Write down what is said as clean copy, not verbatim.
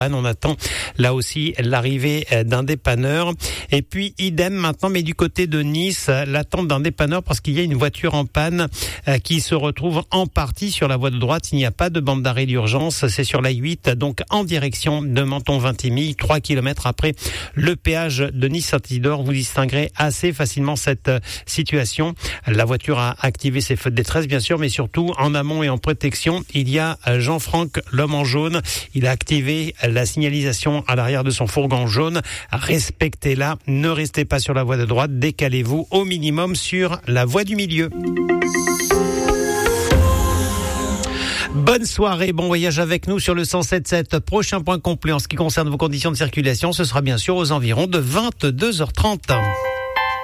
On attend là aussi l'arrivée d'un dépanneur. Et puis idem maintenant, mais du côté de Nice, l'attente d'un dépanneur parce qu'il y a une voiture en panne qui se retrouve en partie sur la voie de droite. Il n'y a pas de bande d'arrêt d'urgence. C'est sur la 8, donc en direction de Menton-Vintimille, 3 km après le péage de Nice-Saint-Isidore. Vous distinguerez assez facilement cette situation. La voiture a activé ses feux de détresse, bien sûr, mais surtout en amont et en protection, il y a Jean-Franck, l'homme en jaune. Il a activé la signalisation à l'arrière de son fourgon jaune. Respectez-la, ne restez pas sur la voie de droite, décalez-vous au minimum sur la voie du milieu. Bonne soirée, bon voyage avec nous sur le 107.7. Prochain point complet en ce qui concerne vos conditions de circulation, ce sera bien sûr aux environs de 22h30.